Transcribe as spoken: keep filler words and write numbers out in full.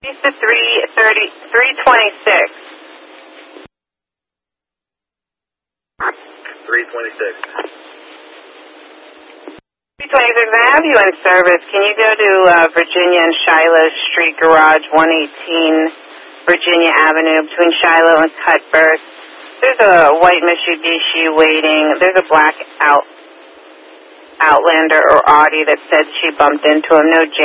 East of three thirty, three twenty-six. three twenty-six. three twenty-six, I have you in service. Can you go to uh, Virginia and Shiloh Street Garage, one eighteen Virginia Avenue, between Shiloh and Cuthbert? There's a white Mitsubishi waiting. There's a black out Outlander or Audi that said she bumped into him. No